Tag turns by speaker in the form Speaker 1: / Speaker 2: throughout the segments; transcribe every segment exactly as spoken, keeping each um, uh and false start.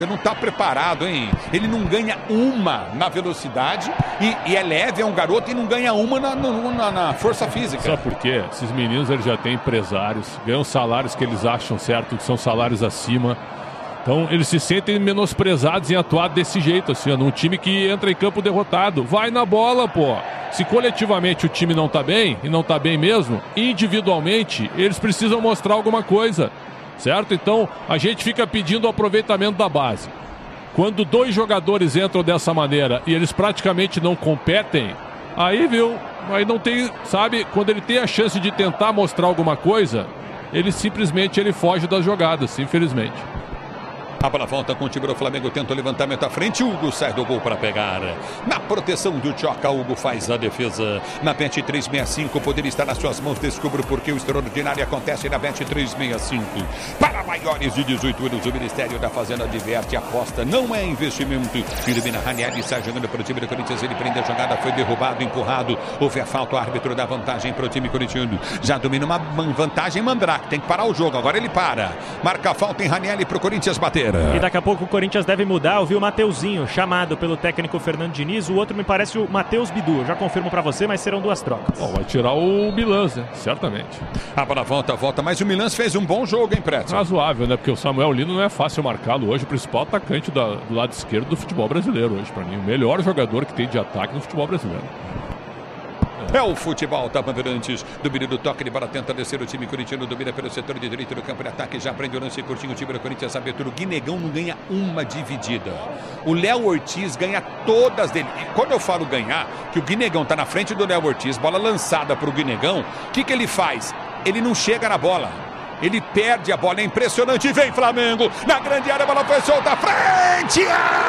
Speaker 1: Não está preparado, hein? Ele não ganha uma na velocidade e, e é leve, é um garoto e não ganha uma na, na, na força física.
Speaker 2: Sabe por quê? Esses meninos eles já têm empresários, ganham salários que eles acham certo, que são salários acima. Então eles se sentem menosprezados em atuar desse jeito, assim, ó, num time que entra em campo derrotado. Vai na bola, pô! Se coletivamente o time não tá bem, e não tá bem mesmo, individualmente eles precisam mostrar alguma coisa. Certo? Então, a gente fica pedindo o aproveitamento da base. Quando dois jogadores entram dessa maneira e eles praticamente não competem, aí, viu? Aí não tem, sabe? Quando ele tem a chance de tentar mostrar alguma coisa, ele simplesmente ele foge das jogadas, infelizmente.
Speaker 1: A bola volta com o time do Flamengo, tenta o levantamento à frente, Hugo sai do gol para pegar. Na proteção do Tchoca, Hugo faz a defesa. Na Bet trezentos e sessenta e cinco, poder estar nas suas mãos, descubra por que o extraordinário acontece na Bet trezentos e sessenta e cinco. Para maiores de dezoito anos, o Ministério da Fazenda adverte, aposta não é investimento. Ilumina Ranieri, sai jogando para o time do Corinthians, ele prende a jogada, foi derrubado, empurrado. Houve a falta, o árbitro dá vantagem para o time corintiano. Já domina uma vantagem Mandrake, tem que parar o jogo, agora ele para. Marca a falta em Ranieri para o Corinthians bater.
Speaker 3: E daqui a pouco o Corinthians deve mudar. Eu vi o Mateuzinho chamado pelo técnico Fernando Diniz. O outro me parece o Matheus Bidu. Eu já confirmo pra você, mas serão duas trocas.
Speaker 2: Bom, vai tirar o Milans, né? Certamente.
Speaker 1: A bola volta, volta. Mas o Milans fez um bom jogo, hein, Preto?
Speaker 2: Razoável, né? Porque o Samuel Lino não é fácil marcá-lo hoje. O principal atacante da, do lado esquerdo do futebol brasileiro hoje, pra mim. O melhor jogador que tem de ataque no futebol brasileiro.
Speaker 1: É o futebol da Bandeirantes. Domínio do toque de bola, tenta descer o time corintiano. Domina pelo setor de direito do campo de ataque. Já prende o lance curtinho. O time do Corinthians abertura. O Guinegão não ganha uma dividida. O Léo Ortiz ganha todas dele. E quando eu falo ganhar, que o Guinegão tá na frente do Léo Ortiz, bola lançada pro Guinegão, o que que ele faz? Ele não chega na bola. Ele perde a bola, é impressionante. Vem Flamengo, na grande área, a bola foi solta. Frente,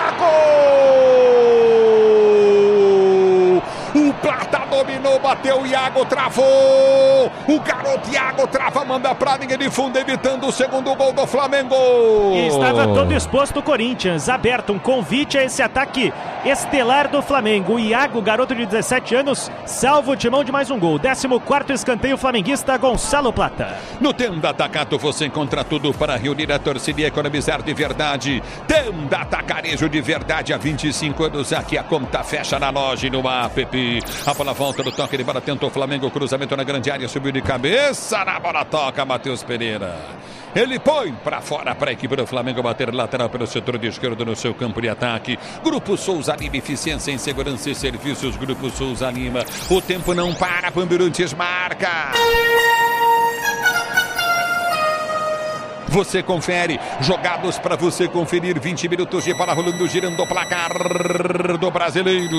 Speaker 1: Iago! O Plata dominou, bateu, o Iago travou. O garoto Iago trava, manda pra linha de fundo, evitando o segundo gol do Flamengo.
Speaker 3: E estava todo exposto o Corinthians, aberto um convite a esse ataque estelar do Flamengo. O Iago, garoto de dezessete anos, salva o timão de mais um gol. décimo quarto escanteio flamenguista, Gonçalo Plata.
Speaker 1: No Tenda Atacado você encontra tudo para reunir a torcida e economizar de verdade. Tenda Atacarejo de verdade há vinte e cinco anos. Aqui a conta fecha na loja e no app. A bola volta no toque de bola, tentou o Flamengo, cruzamento na grande área, subiu de cabeça, na bola toca, Matheus Pereira. Ele põe para fora para a equipe do Flamengo bater lateral pelo setor de esquerdo no seu campo de ataque. Grupo Souza Lima, eficiência em segurança e serviços. Grupo Souza Lima, o tempo não para, Bandeirantes marca. Você confere, jogados para você conferir, vinte minutos de bola rolando, girando o placar do brasileiro.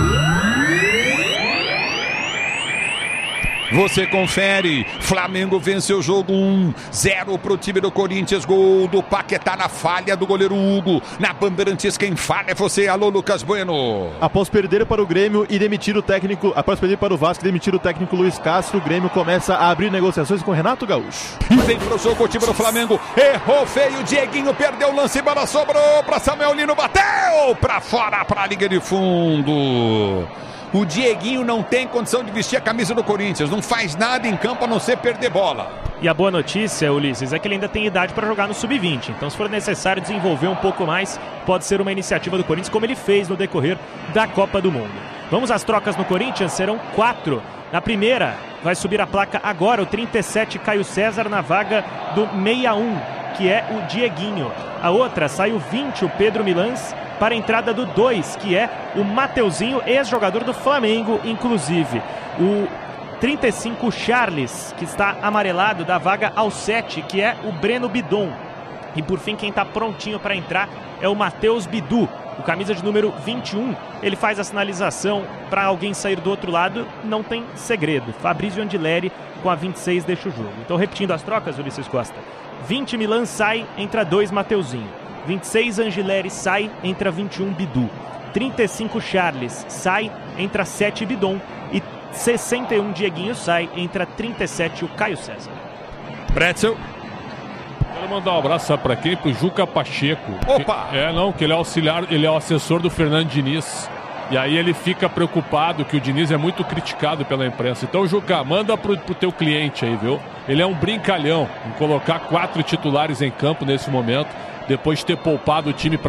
Speaker 1: Você confere, Flamengo venceu o jogo um a zero para o time do Corinthians, gol do Paquetá na falha do goleiro Hugo. Na Bandeirantes quem falha é você, alô Lucas Bueno.
Speaker 4: Após perder para o Grêmio e demitir o técnico, após perder para o Vasco e demitir o técnico Luiz Castro, o Grêmio começa a abrir negociações com Renato Gaúcho.
Speaker 1: E vem pro jogo o time do Flamengo, errou feio, Dieguinho perdeu o lance, bola sobrou para Samuel Lino, bateu para fora para a linha de fundo. O Dieguinho não tem condição de vestir a camisa do Corinthians, não faz nada em campo a não ser perder bola.
Speaker 3: E a boa notícia, Ulisses, é que ele ainda tem idade para jogar no sub vinte. Então, se for necessário desenvolver um pouco mais, pode ser uma iniciativa do Corinthians, como ele fez no decorrer da Copa do Mundo. Vamos às trocas no Corinthians, serão quatro. Na primeira, vai subir a placa agora, o trinta e sete, Caio César, na vaga do sessenta e um, que é o Dieguinho. A outra, sai o vinte, o Pedro Milans, para a entrada do dois, que é o Mateuzinho, ex-jogador do Flamengo, inclusive. O trinta e cinco, Charles, que está amarelado, da vaga ao sete, que é o Breno Bidon. E por fim, quem está prontinho para entrar é o Matheus Bidu, o camisa de número vinte e um. Ele faz a sinalização para alguém sair do outro lado, não tem segredo. Fabrício Andileri com a vinte e seis deixa o jogo. Então, repetindo as trocas, Ulisses Costa. vinte, Milan sai, entra dois, Mateuzinho. vinte e seis, Angileri sai, entra vinte e um, Bidu. trinta e cinco, Charles sai, entra sete, Bidon. E sessenta e um, Dieguinho sai, entra trinta e sete, o Caio César.
Speaker 1: Pretzel.
Speaker 2: Quero mandar um abraço, sabe pra quem? Pro Juca Pacheco.
Speaker 1: Opa!
Speaker 2: Que, é, não, que ele é auxiliar, ele é o assessor do Fernando Diniz. E aí ele fica preocupado que o Diniz é muito criticado pela imprensa. Então, Juca, manda pro, pro teu cliente aí, viu? Ele é um brincalhão em colocar quatro titulares em campo nesse momento. depois de ter poupado o time para